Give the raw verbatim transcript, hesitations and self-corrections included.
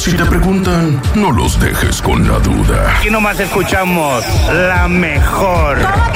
Si te preguntan, no los dejes con la duda. Aquí nomás escuchamos la mejor.